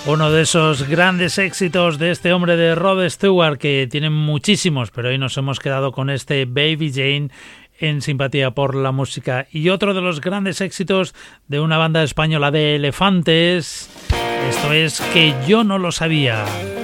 Uno de esos grandes éxitos de este hombre de Rod Stewart, que tienen muchísimos, pero hoy nos hemos quedado con este Baby Jane en Simpatía por la Música. Y otro de los grandes éxitos de una banda española de Elefantes, esto es Que yo no lo sabía.